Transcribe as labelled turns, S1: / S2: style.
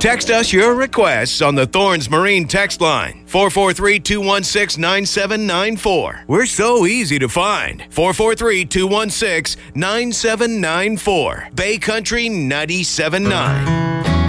S1: Text us your requests on the Thorns Marine text line, 443-216-9794. We're so easy to find. 443-216-9794. Bay Country 97.9.